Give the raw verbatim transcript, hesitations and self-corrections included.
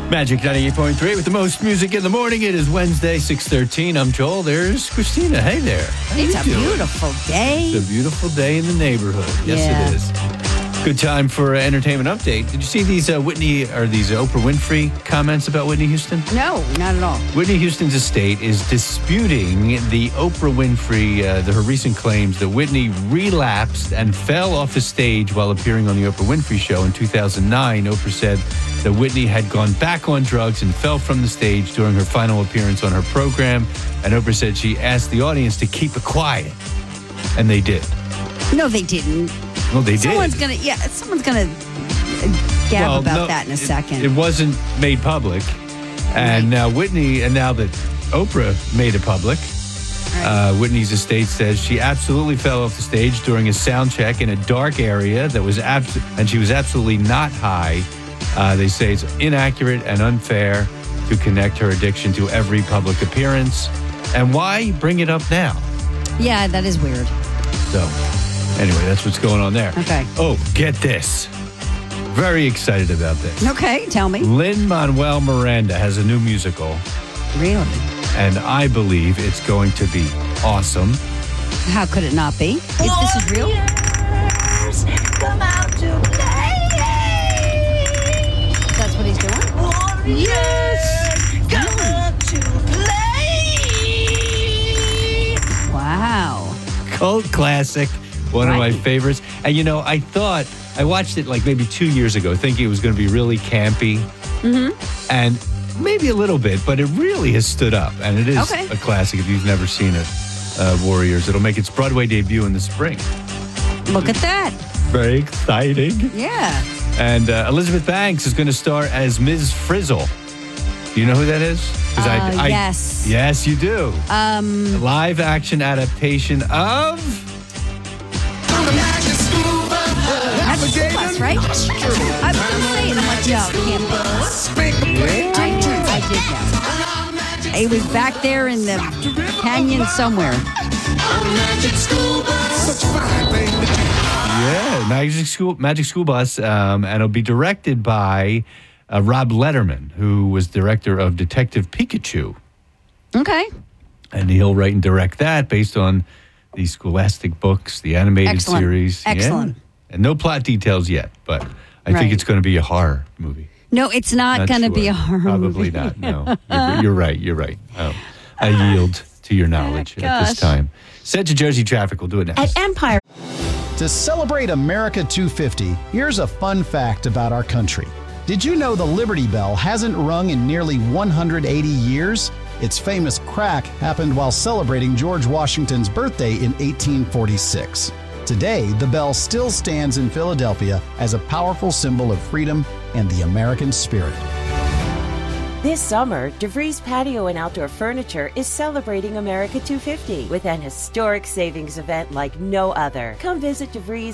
Magic ninety-eight point three with the most music in the morning. It is Wednesday, six thirteen. I'm Joel. There's Christina. Hey there. How It's you a doing? beautiful day. It's a beautiful day in the neighborhood. Yes, Yeah. it is. Good time for an entertainment update. Did you see these uh, Whitney or these Oprah Winfrey comments about Whitney Houston? No, not at all. Whitney Houston's estate is disputing the Oprah Winfrey, uh, the, her recent claims that Whitney relapsed and fell off the stage while appearing on the Oprah Winfrey Show in two thousand nine. Oprah said that Whitney had gone back on drugs and fell from the stage during her final appearance on her program. And Oprah said she asked the audience to keep it quiet. And they did. No, they didn't. Well, they someone's did. gonna, yeah, someone's gonna uh, gab Well, about no, that in a it- second. It, wasn't made public. And Right. now Whitney, and now that Oprah made it public, Right. uh, Whitney's estate says she absolutely fell off the stage during a sound check in a dark area that was abs- and she was absolutely not high. Uh, they say it's inaccurate and unfair to connect her addiction to every public appearance. And why bring it up now? yeah, that is weird. So, anyway, that's what's going on there. Okay. Oh, get this. Very excited about this. Okay, tell me. Lin-Manuel Miranda has a new musical, Really? and I believe it's going to be awesome. How could it not be? If this is real? Warriors, come out to play. That's what he's doing? Warriors, Yes. come out to play. Wow. Cult classic, one of my Right. favorites. And you know, I thought, I watched it like maybe two years ago, thinking it was going to be really campy. Mm-hmm. And maybe a little bit, but it really has stood up. And it is Okay. a classic if you've never seen it. Uh, Warriors. It'll make its Broadway debut in the spring. Look at that. Very exciting. Yeah. And uh, Elizabeth Banks is going to star as Miz Frizzle. Do you know who that is? 'Cause Uh, yes. Yes, you do. Um, Live action adaptation of Magic School Bus, right? I was going to say it. I'm like, no, it can't be. I, I did know. It was back there in the canyon somewhere. yeah, Magic School Magic School Bus, um, and it'll be directed by uh, Rob Letterman, who was director of Detective Pikachu, Okay. and he'll write and direct that based on the Scholastic books, the animated Excellent. series. Yeah. Excellent. And no plot details yet, but I think Right. it's going to be a horror movie. No, it's not, Not going to sure. be a horror Probably movie. not. No, you're, you're right. You're right. Oh, I yield to your knowledge at gosh. this time. Set to Jersey traffic. We'll do it next. At Empire. To celebrate America two fifty, here's a fun fact about our country. Did you know the Liberty Bell hasn't rung in nearly one hundred eighty years? Its famous crack happened while celebrating George Washington's birthday in eighteen forty-six. Today, the bell still stands in Philadelphia as a powerful symbol of freedom and the American spirit. This summer, DeVries Patio and Outdoor Furniture is celebrating America two fifty with an historic savings event like no other. Come visit DeVries